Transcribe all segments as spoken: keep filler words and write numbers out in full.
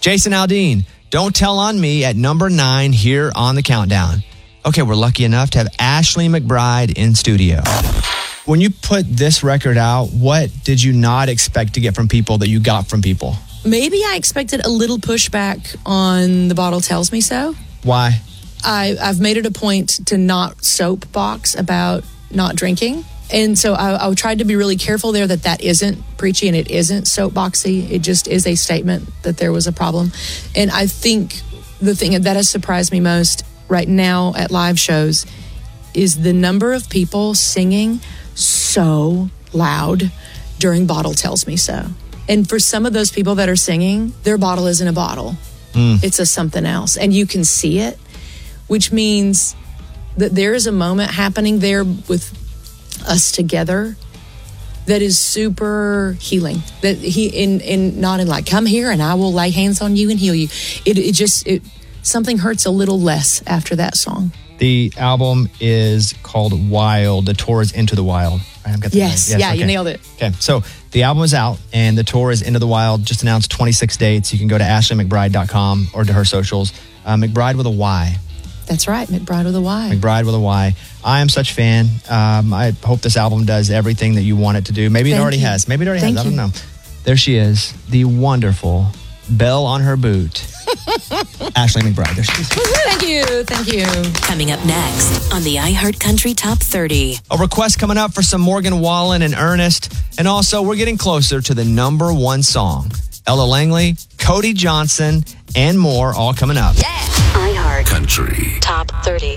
Jason Aldean, Don't Tell on Me at number nine here on the countdown. Okay, we're lucky enough to have Ashley McBryde in studio. When you put this record out, what did you not expect to get from people that you got from people? Maybe I expected a little pushback on The Bottle Tells Me So. Why? I, I've made it a point to not soapbox about not drinking. And so I, I tried to be really careful there that that isn't preachy and it isn't soapboxy. It just is a statement that there was a problem. And I think the thing that has surprised me most right now at live shows is the number of people singing so loud during Bottle Tells Me So. And for some of those people that are singing, their bottle isn't a bottle. Mm. It's a something else. And you can see it, which means that there is a moment happening there with us together that is super healing. That he in in not in like, come here and I will lay hands on you and heal you. It, it just, it something hurts a little less after that song. The album is called Wild. The tour is Into the Wild. I've got yes, right. yes, yeah, okay. You nailed it. Okay, so the album is out and the tour is Into the Wild. Just announced twenty-six dates. You can go to ashley mcbride dot com or to her socials. Uh, McBride with a Y. That's right, McBride with a Y. McBride with a Y. I am such a fan. Um, I hope this album does everything that you want it to do. Maybe Thank it already you. has. Maybe it already Thank has. You. I don't know. There she is, the wonderful bell on her boot, Ashley McBryde. There she is. Thank you. Thank you. Coming up next on the iHeartCountry Top thirty. A request coming up for some Morgan Wallen and Ernest. And also, we're getting closer to the number one song. Ella Langley, Cody Johnson, and more all coming up. Yeah. iHeartCountry Top thirty.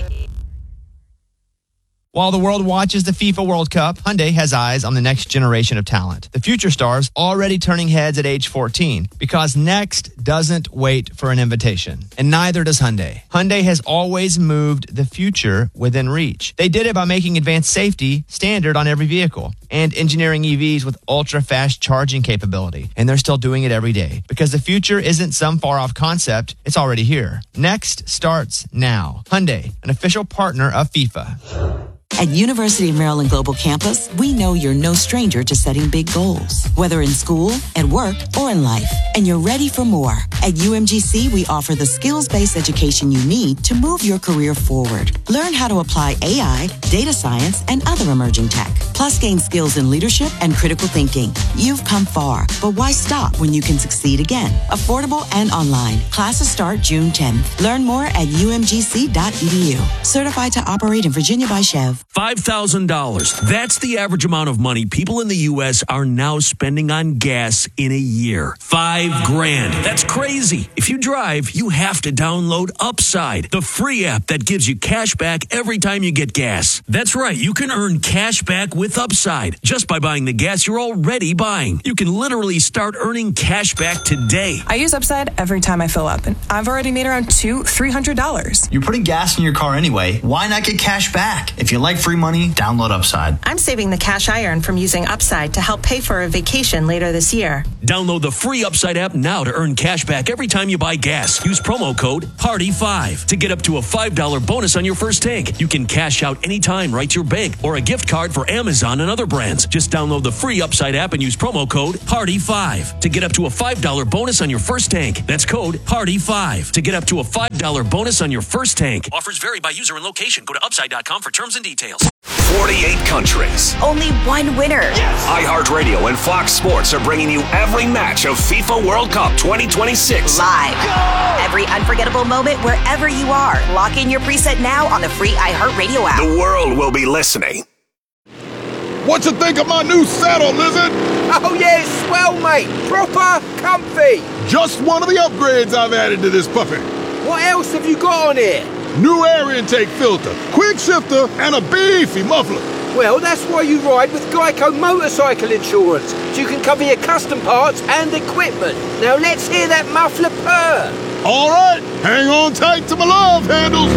While the world watches the FIFA World Cup, Hyundai has eyes on the next generation of talent. The future stars already turning heads at age fourteen because next doesn't wait for an invitation. And neither does Hyundai. Hyundai has always moved the future within reach. They did it by making advanced safety standard on every vehicle and engineering E Vs with ultra-fast charging capability. And they're still doing it every day because the future isn't some far-off concept. It's already here. Next starts now. Hyundai, an official partner of FIFA. At University of Maryland Global Campus, we know you're no stranger to setting big goals, whether in school, at work, or in life. And you're ready for more. At U M G C, we offer the skills-based education you need to move your career forward. Learn how to apply A I, data science, and other emerging tech. Plus, gain skills in leadership and critical thinking. You've come far, but why stop when you can succeed again? Affordable and online. Classes start June tenth. Learn more at u m g c dot e d u. Certified to operate in Virginia by Chev. five thousand dollars. That's the average amount of money people in the U S are now spending on gas in a year. Five grand. That's crazy. If you drive, you have to download Upside, the free app that gives you cash back every time you get gas. That's right. You can earn cash back with Upside just by buying the gas you're already buying. You can literally start earning cash back today. I use Upside every time I fill up, and I've already made around two, three hundred dollars. You're putting gas in your car anyway. Why not get cash back? If you like free money, download Upside. I'm saving the cash I earn from using Upside to help pay for a vacation later this year. Download the free Upside app now to earn cash back every time you buy gas. Use promo code party five to get up to a five dollars bonus on your first tank. You can cash out anytime right to your bank or a gift card for Amazon and other brands. Just download the free Upside app and use promo code party five to get up to a five dollars bonus on your first tank. That's code party five to get up to a five dollars bonus on your first tank. Offers vary by user and location. Go to upside dot com for terms and details. forty-eight countries. Only one winner. Yes. iHeartRadio and Fox Sports are bringing you every match of FIFA World Cup twenty twenty-six. Live. Go! Every unforgettable moment wherever you are. Lock in your preset now on the free iHeartRadio app. The world will be listening. What you think of my new saddle, Lizard? Oh yeah, it's swell, mate. Proper comfy. Just one of the upgrades I've added to this puppy. What else have you got on here? New air intake filter, quick shifter, and a beefy muffler. Well, that's why you ride with Geico Motorcycle Insurance, so you can cover your custom parts and equipment. Now let's hear that muffler purr. All right, hang on tight to my love handles.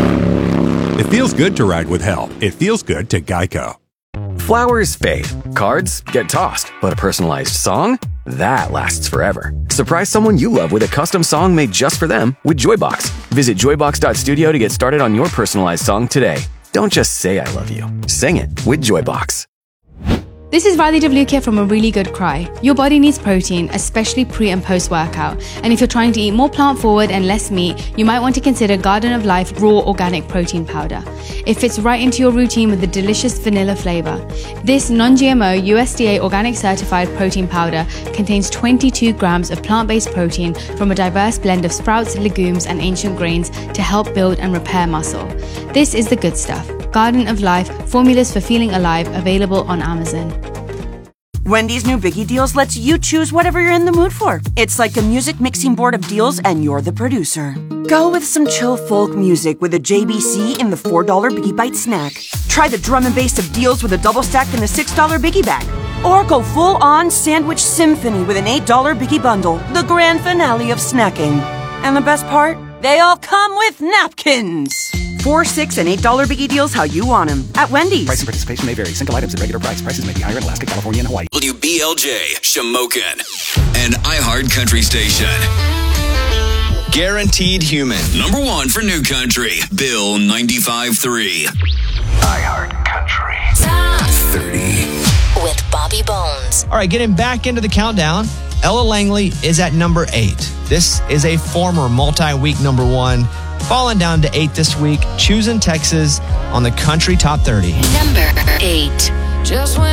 It feels good to ride with help. It feels good to Geico. Flowers fade, cards get tossed, but a personalized song? That lasts forever. Surprise someone you love with a custom song made just for them with Joybox. Visit joybox dot studio to get started on your personalized song today. Don't just say I love you. Sing it with Joybox. This is Radhi W here from A Really Good Cry. Your body needs protein, especially pre and post workout. And if you're trying to eat more plant forward and less meat, you might want to consider Garden of Life Raw Organic Protein Powder. It fits right into your routine with a delicious vanilla flavor. This non-G M O U S D A organic certified protein powder contains twenty-two grams of plant-based protein from a diverse blend of sprouts, legumes, and ancient grains to help build and repair muscle. This is the good stuff. Garden of Life, formulas for feeling alive, available on Amazon. Wendy's new Biggie Deals lets you choose whatever you're in the mood for. It's like a music mixing board of deals and you're the producer. Go with some chill folk music with a J B C in the four dollar Biggie Bite snack. Try the drum and bass of deals with a double stack in the six dollar Biggie Bag. Or go full on sandwich symphony with an eight dollar Biggie Bundle, the grand finale of snacking. And the best part? They all come with napkins. Four, six, and eight dollar Biggie Deals how you want them at Wendy's. Price and participation may vary. Single items at regular price. Prices may be higher in Alaska, California, and Hawaii. W B L J, Shamokin, an iHeart Country station. Guaranteed human. Number one for New Country, Bill ninety-five point three. iHeart Country. Top thirty with Bobby Bones. All right, getting back into the countdown, Ella Langley is at number eight. This is a former multi-week number one, falling down to eight this week, choosing Texas on the Country Top thirty. Number eight. Just when